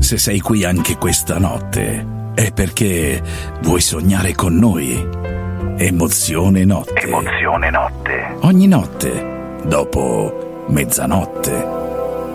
Se sei qui anche questa notte è perché vuoi sognare con noi. Emozione Notte. Emozione Notte. Ogni notte dopo mezzanotte.